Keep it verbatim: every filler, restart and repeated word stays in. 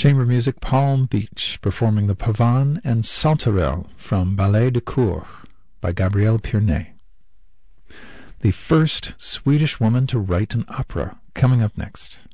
Chamber music, Palm Beach, performing the Pavane and Sauterelle from Ballet de Cour by Gabrielle Pierné. The first Swedish woman to write an opera, coming up next.